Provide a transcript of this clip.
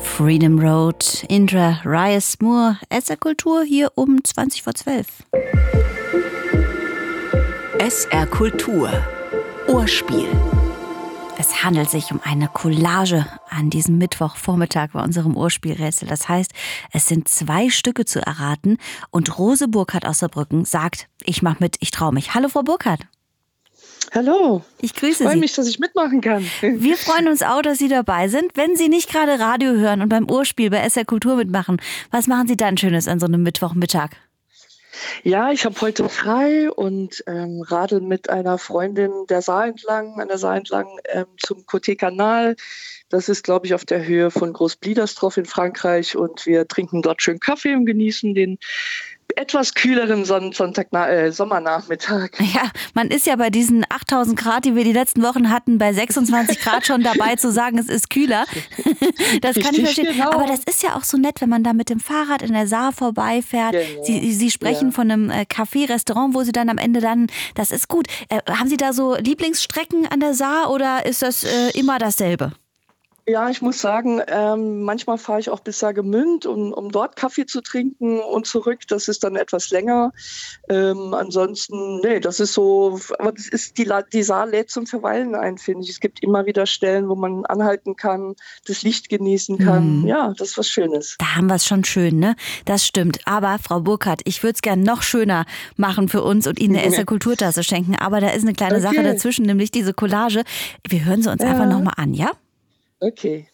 Freedom Road, Indra Rice Moore, SR Kultur hier um 20 vor 12. SR Kultur Ohrspiel. Es handelt sich um eine Collage an diesem Mittwochvormittag bei unserem Ohrspielrätsel. Das heißt, es sind 2 Stücke zu erraten und Rose Burkhardt aus Saarbrücken sagt, ich mach mit, ich traue mich. Hallo Frau Burkhardt. Hallo. Ich grüße Sie. Ich freue mich, dass ich mitmachen kann. Wir freuen uns auch, dass Sie dabei sind. Wenn Sie nicht gerade Radio hören und beim Ohrspiel bei SR Kultur mitmachen, was machen Sie dann Schönes an so einem Mittwochmittag? Ja, ich habe heute frei und radel mit einer Freundin an der Saar entlang zum Côté-Kanal. Das ist, glaube ich, auf der Höhe von Großbliedersdorf in Frankreich. Und wir trinken dort schön Kaffee und genießen den etwas kühleren Sommernachmittag. Ja, man ist ja bei diesen 8000 Grad, die wir die letzten Wochen hatten, bei 26 Grad schon dabei zu sagen, es ist kühler. Das kann ich verstehen. Genau. Aber das ist ja auch so nett, wenn man da mit dem Fahrrad in der Saar vorbeifährt. Genau. Sie sprechen von einem Café, Restaurant, wo Sie dann am Ende das ist gut. Haben Sie da so Lieblingsstrecken an der Saar oder ist das immer dasselbe? Ja, ich muss sagen, manchmal fahre ich auch bis Saargemünd, um dort Kaffee zu trinken und zurück. Das ist dann etwas länger. Ansonsten, nee, das ist so, aber das ist die Saar lädt zum Verweilen ein, finde ich. Es gibt immer wieder Stellen, wo man anhalten kann, das Licht genießen kann. Ja, das ist was Schönes. Da haben wir es schon schön, ne? Das stimmt. Aber Frau Burkhardt, ich würde es gerne noch schöner machen für uns und Ihnen eine SR Kulturtasse schenken. Aber da ist eine kleine Sache dazwischen, nämlich diese Collage. Wir hören sie uns einfach nochmal an, ja? Okay.